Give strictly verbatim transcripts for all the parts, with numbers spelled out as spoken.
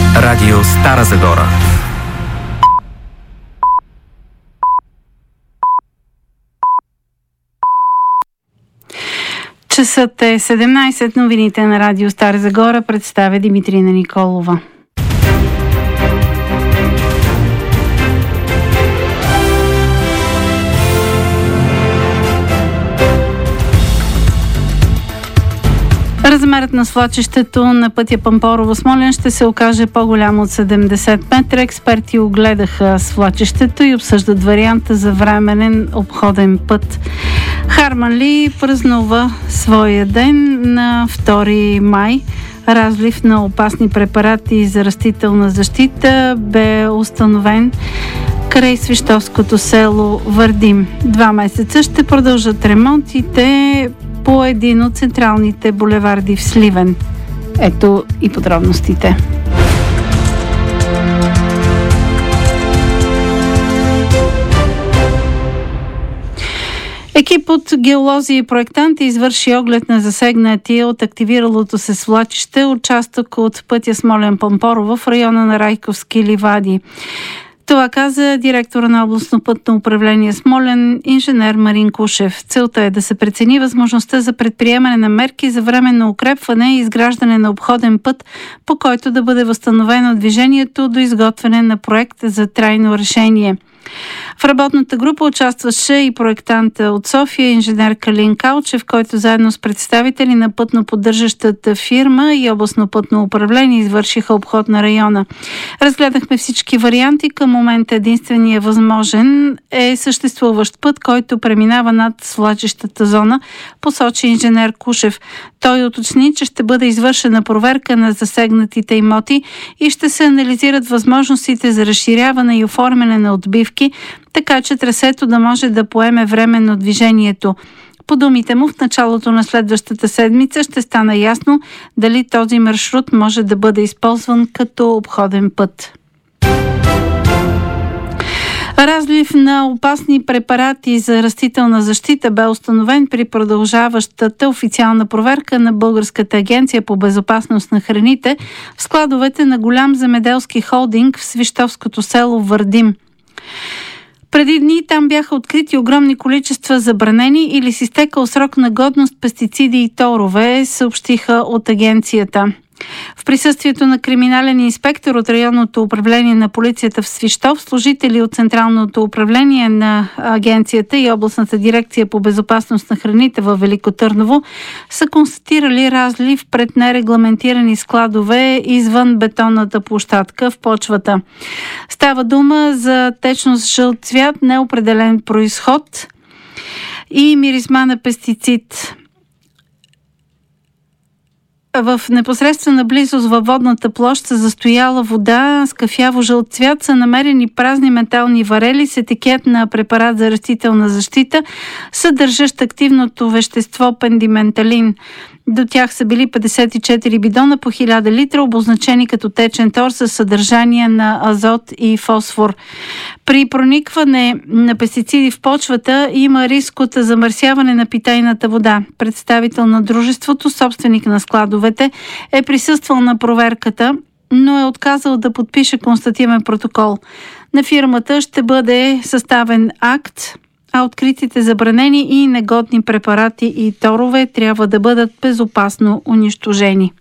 Радио Стара Загора. Часът е седемнайсет. Новините на Радио Стара Загора представя Димитрина Николова. Размерът на свлачището на пътя Пампорово-Смолян ще се окаже по-голям от седемдесет метра. Експерти огледаха свлачището и обсъждат варианта за временен обходен път. Харманли празнува своя ден на втори май. Разлив на опасни препарати за растителна защита бе установен край свищовското село Върдим. Два месеца ще продължат ремонтите по един от централните булеварди в Сливен. Ето и подробностите. Екип от геолози и проектанти извърши оглед на засегнатия от активиралото се свлачище участък от пътя Смолян-Пампорово в района на Райковски ливади. Това каза директора на областно пътно управление Смолян, инженер Марин Кушев. Целта е да се прецени възможността за предприемане на мерки за временно укрепване и изграждане на обходен път, по който да бъде възстановено движението до изготвяне на проект за трайно решение. В работната група участваше и проектанта от София, инженер Калин Калчев, който заедно с представители на пътно-поддържащата фирма и областно пътно управление извършиха обход на района. Разгледахме всички варианти. Към момента единственият възможен е съществуващ път, който преминава над свлачищата зона, посочи инженер Кушев. Той уточни, че ще бъде извършена проверка на засегнатите имоти и ще се анализират възможностите за разширяване и оформяне на отбивки, така че трасето да може да поеме временно движението. По думите му, в началото на следващата седмица ще стане ясно дали този маршрут може да бъде използван като обходен път. Разлив на опасни препарати за растителна защита бе установен при продължаващата официална проверка на Българската агенция по безопасност на храните в складовете на голям земеделски холдинг в свищовското село Върдим. Преди дни там бяха открити огромни количества забранени или с изтекал срок на годност пестициди и торове, съобщиха от агенцията. В присъствието на криминален инспектор от районното управление на полицията в Свищов, служители от Централното управление на агенцията и областната дирекция по безопасност на храните във Велико Търново са констатирали разлив пред нерегламентирани складове извън бетонната площадка в почвата. Става дума за течност жълт цвят, неопределен произход и миризма на пестицид. В непосредствена близост във водната площ са застояла вода с кафяво жълт цвят, са намерени празни метални варели с етикет на препарат за растителна защита, съдържащ активното вещество пендименталин. До тях са били петдесет и четири бидона по хиляда литра, обозначени като течен тор със съдържание на азот и фосфор. При проникване на пестициди в почвата има риск от замърсяване на питейната вода. Представител на дружеството, собственик на складовете, е присъствал на проверката, но е отказал да подпише констативен протокол. На фирмата ще бъде съставен акт, а откритите забранени и негодни препарати и торове трябва да бъдат безопасно унищожени.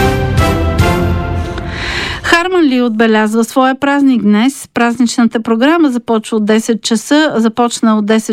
Харманли отбелязва своя празник днес. Празничната програма започва от десет часа, започна от десет